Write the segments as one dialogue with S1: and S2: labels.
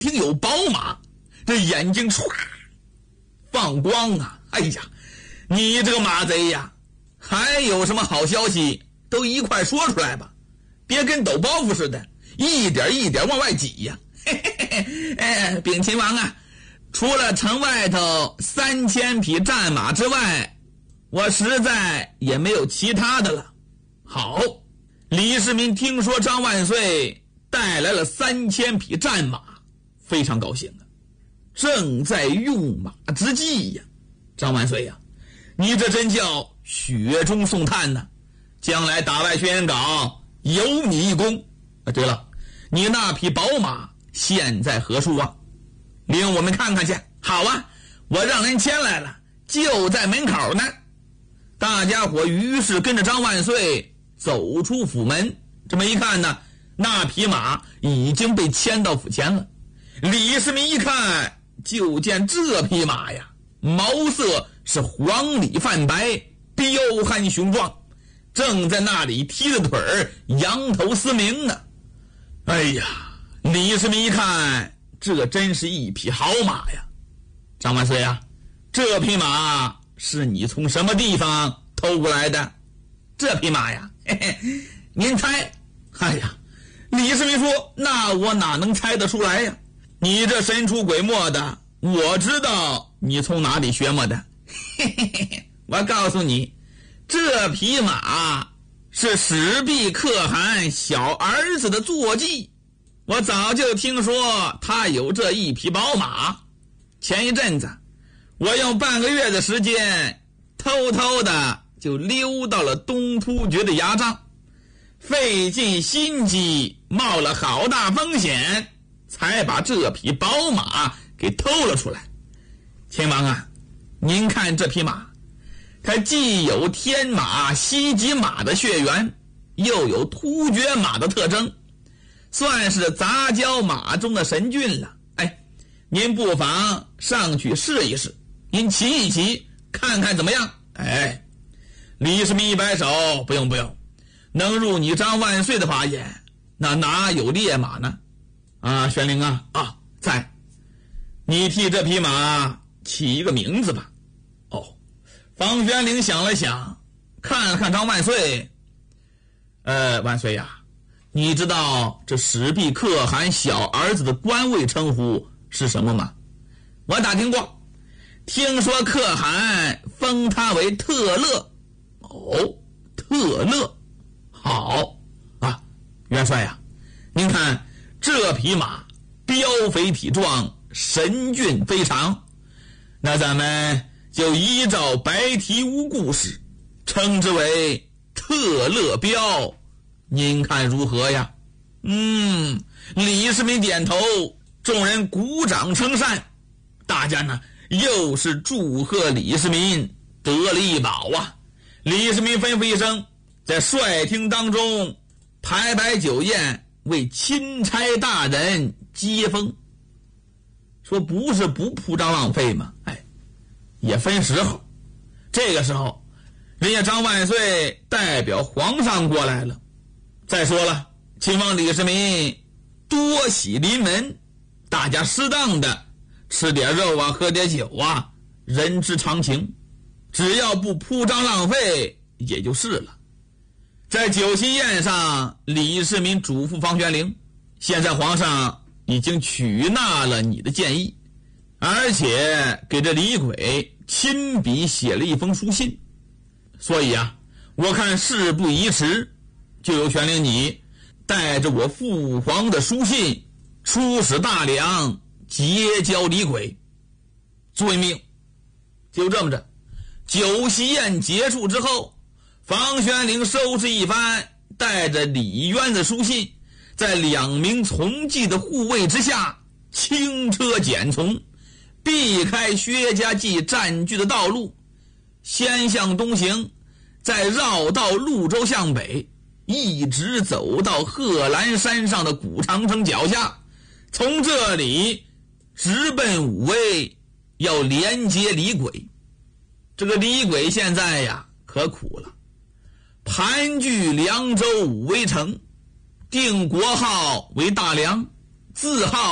S1: 听有宝马，这眼睛唰放光啊！哎呀，你这个马贼呀，还有什么好消息都一块说出来吧，别跟抖包袱似的，一点一点往外挤呀！禀秦王啊，除了城外头3000匹战马之外，我实在也没有其他的了。好，李世民听说张万岁带来了3000匹战马，非常高兴啊，正在用马之际呀。张万岁呀，你这真叫雪中送炭呢，将来打败轩辕岗有你一功。对了，你那匹宝马现在何处啊？领我们看看去。好啊，我让人牵来了，就在门口呢。大家伙于是跟着张万岁走出府门，这么一看呢，那匹马已经被牵到府前了。李世民一看，就见这匹马呀，毛色是黄里泛白，彪悍雄壮，正在那里踢着腿儿，扬头嘶鸣呢。哎呀，李世民一看，这真是一匹好马呀。张万岁啊，这匹马是你从什么地方偷过来的？这匹马呀，嘿嘿，您猜？哎呀，李世民说，那我哪能猜得出来呀？你这神出鬼没的，我知道你从哪里学么的。嘿嘿嘿，我告诉你，这匹马是史弼可汗小儿子的坐骑，我早就听说他有这一匹宝马。前一阵子我用半个月的时间偷偷的就溜到了东突厥的牙帐，费尽心机，冒了好大风险，才把这匹宝马给偷了出来。秦王啊，您看这匹马，它既有天马西极马的血缘，又有突厥马的特征，算是杂交马中的神骏了。您不妨上去试一试，您骑一骑看看怎么样？李世民一摆手，不用，能入你张万岁的法眼，那哪有烈马呢？玄龄啊，在，你替这匹马起一个名字吧。房玄龄想了想，看了看张万岁，万岁呀，你知道这史弼可汗小儿子的官位称呼是什么吗？我打听过，听说可汗封他为特勒。特勒，好啊，元帅呀，您看这匹马膘肥体壮，神骏非常，那咱们就依照白提乌故事称之为特勒膘，您看如何呀？李世民点头，众人鼓掌称善，大家呢又是祝贺李世民得了一宝啊。李世民吩咐一声，在帅厅当中排摆酒宴，为钦差大人接风。说不是不铺张浪费吗？也分时候。这个时候人家张万岁代表皇上过来了。再说了，秦王李世民多喜临门，大家适当的吃点肉啊，喝点酒啊，人之常情，只要不铺张浪费也就是了。在酒席宴上，李世民嘱咐房玄龄，现在皇上已经取纳了你的建议，而且给这李轨亲笔写了一封书信，所以我看事不宜迟，就由玄龄你带着我父皇的书信出使大梁，结交李轨。遵命。就这么着，酒席宴结束之后，房玄龄收拾一番，带着李渊的书信，在2名从骑的护卫之下，轻车简从，避开薛家骑占据的道路，先向东行，再绕道潞州向北，一直走到贺兰山上的古长城脚下，从这里直奔武威，要连接李轨。这个李轨现在呀可苦了，盘踞凉州武威城，定国号为大梁，字号大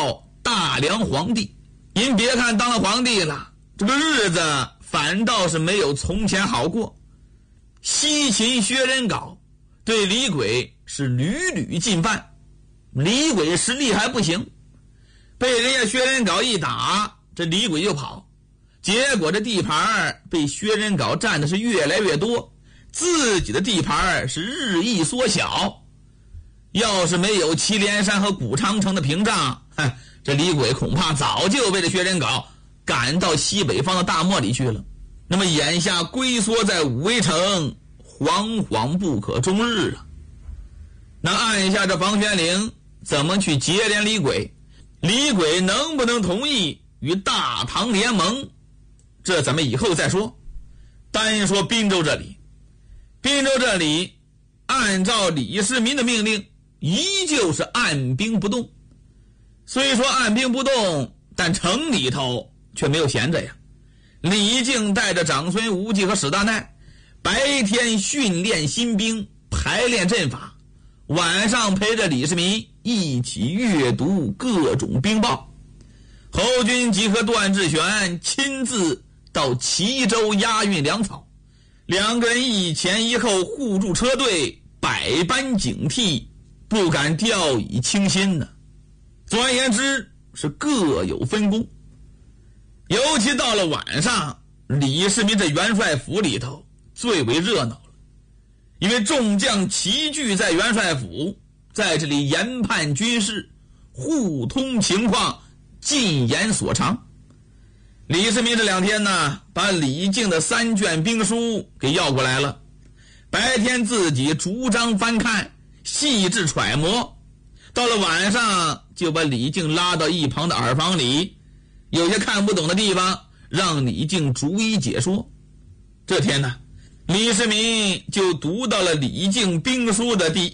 S1: 大梁皇帝。您别看当了皇帝了，这个日子反倒是没有从前好过。西秦薛仁杲对李轨是屡屡进犯，李轨实力还不行，被人家薛仁杲一打，这李轨就跑，结果这地盘被薛仁杲占的是越来越多，自己的地盘是日益缩小。要是没有祁连山和谷昌城的屏障，这李轨恐怕早就被这薛仁杲赶到西北方的大漠里去了。那么眼下龟缩在武威城，惶惶不可终日啊。那按下这房玄龄怎么去结连李轨？李轨能不能同意与大唐联盟？这咱们以后再说。单说滨州这里，按照李世民的命令，依旧是按兵不动。虽说按兵不动，但城里头却没有闲着呀。李靖带着长孙无忌和史大钫，白天训练新兵，排练阵法，晚上陪着李世民一起阅读各种兵报。侯君集和段志玄亲自到齐州押运粮草，两个人一前一后护住车队，百般警惕，不敢掉以轻心呢。总而言之，是各有分工。尤其到了晚上，李世民这元帅府里头最为热闹了，因为众将齐聚在元帅府，在这里研判军事，互通情况，尽言所长。李世民这两天呢，把李靖的3卷兵书给要过来了，白天自己逐章翻看，细致揣摩，到了晚上就把李靖拉到一旁的耳房里，有些看不懂的地方让李靖逐一解说。这天呢，李世民就读到了李靖兵书的第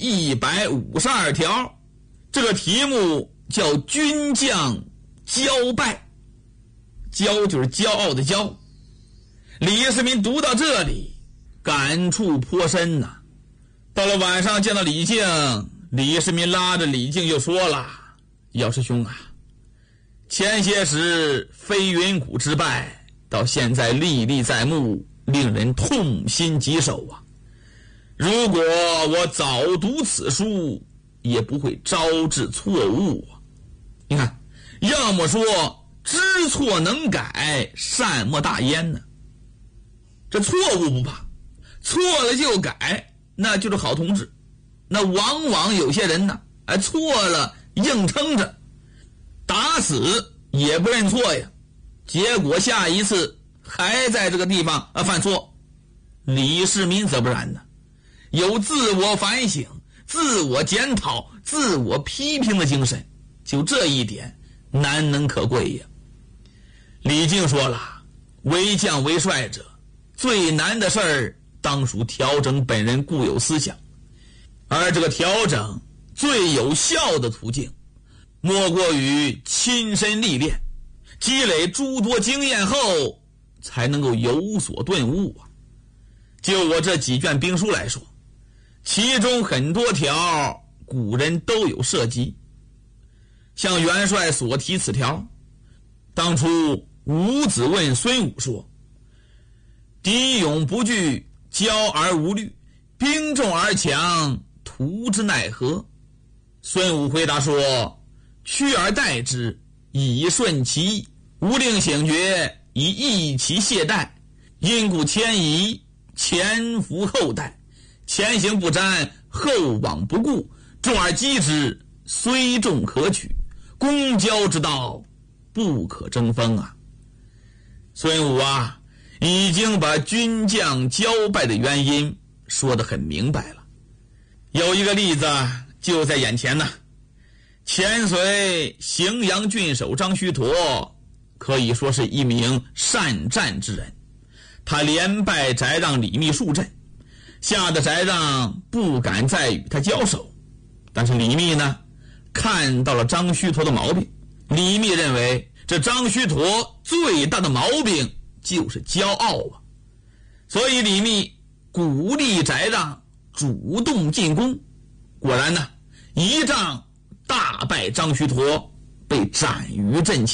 S1: 152条，这个题目叫军将骄败，骄就是骄傲的骄。李世民读到这里感触颇深呐。到了晚上见到李靖，李世民拉着李靖就说了：药师兄啊，前些时飞云谷之败，到现在历历在目，令人痛心疾首啊。如果我早读此书，也不会招致错误啊。你看，要么说知错能改，善莫大焉呢。这错误不怕，错了就改，那就是好同志。那往往有些人呢，错了硬撑着，打死也不认错呀，结果下一次还在这个地方犯错。李世民则不然呢，有自我反省、自我检讨、自我批评的精神，就这一点难能可贵呀。李靖说了，为将为帅者，最难的事儿当属调整本人固有思想，而这个调整最有效的途径，莫过于亲身历练，积累诸多经验后，才能够有所顿悟啊。就我这几卷兵书来说，其中很多条古人都有涉及。像元帅所提此条，当初伍子问孙武说：敌勇不惧，骄而无虑，兵重而强，图之奈何？孙武回答说：趋而待之，以顺其意，无令醒觉，以抑其懈怠，因故迁移，前伏后待，前行不瞻，后往不顾，重而击之，虽重可取，攻交之道不可争锋啊。孙武啊，已经把军将骄败的原因说得很明白了。有一个例子就在眼前呢。前隋荥阳郡守张须陀可以说是一名善战之人，他连败翟让李密数阵，吓得翟让不敢再与他交手。但是李密呢，看到了张须陀的毛病，李密认为这张须陀最大的毛病就是骄傲啊，所以李密鼓励翟让主动进攻。果然呢，一仗大败张须陀， 被斩于阵前。